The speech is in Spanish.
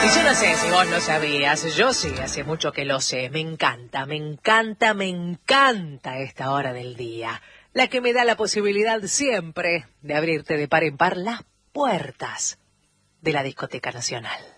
Y yo no sé si vos lo sabías, yo sí, hace mucho que lo sé. Me encanta, me encanta, me encanta esta hora del día. La que me da la posibilidad siempre de abrirte de par en par las puertas de la Discoteca Nacional.